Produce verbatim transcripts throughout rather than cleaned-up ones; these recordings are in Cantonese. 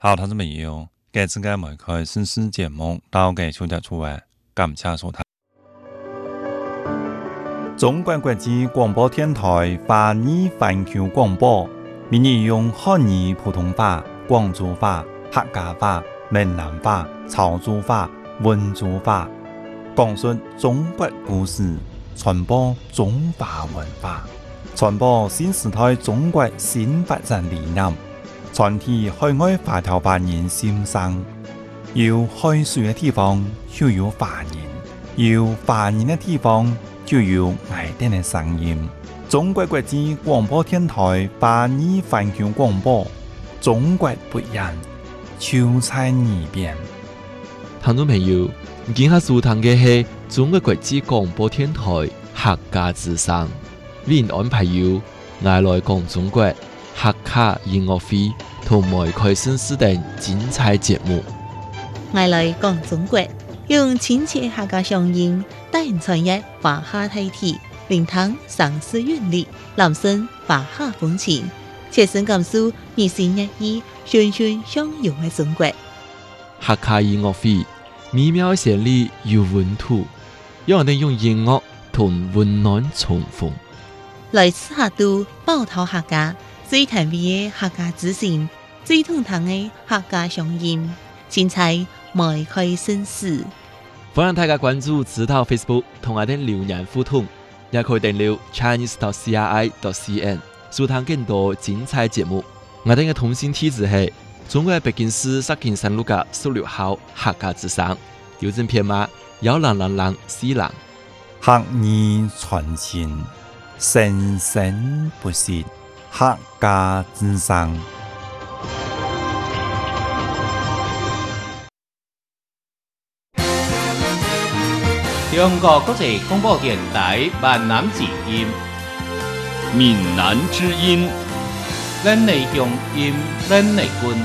好，同志朋友，这次嘅每開新詩節目到嘅小日出嚟，感謝收睇。中國國際廣播電台華語環球廣播，每日用漢語普通話、廣州話、客家話、閩南話、潮州話、溫州話，講述中國故事，傳播中華文化，傳播新時代中國新發展理念，傳遞海外華僑華人心聲。有海水嘅地方就有華人，有華人嘅地方就有愛哋嘅聲音。中國國際廣播電台華語環球廣播，中國不一樣，就在耳邊。 聽眾朋友，今下收聽嘅係中國國際廣播電台客家之聲，為您安排有愛來講中國客家音樂會同埋開新詩等精彩節目。 愛來講中國，用親切客家鄉音，帶人傳譯華夏大體，聆聽城市韻律，攬聲華夏風情，切身感受日新月異、循循相融嘅中國。 客家音樂會美妙旋律有溫度，讓我哋用音樂同溫暖重逢。 來自客都寶島客家最甜美嘅客家之聲，最通透嘅客家鄉音，精彩邁開新詩。 歡迎大家關注指導 Facebook 同我哋留言互動，也可以訂閱 Chinese dot C R I dot C N 收聽更多精彩節目。我哋嘅通信地址係中國北京市石景山路嘅十六號客家之聲，郵政編碼幺零零零四零。 客語傳情，生生不息，客家之聲。 中國國際廣播電台閩南之音， 閩南之音， 咱的鄉音，咱的根。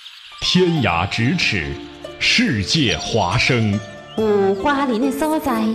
天涯咫尺，世界華聲。 有花蓮的所在，